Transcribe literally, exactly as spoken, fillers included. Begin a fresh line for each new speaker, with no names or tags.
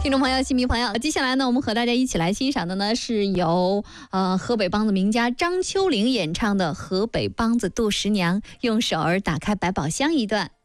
听众朋友、戏迷朋友，接下来呢，我们和大家一起来欣赏的呢，是由呃河北梆子名家张秋玲演唱的河北梆子《杜十娘》，用手儿打开百宝箱一段。